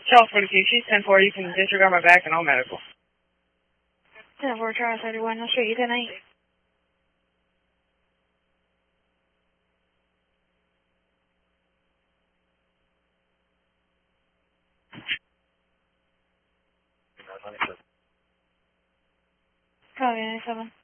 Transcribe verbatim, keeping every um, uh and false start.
Charles forty-two, she's ten four, you can disregard my back and all medical. ten four, Charles thirty-one, I'll show you ten eight. Copy, ninety-seven.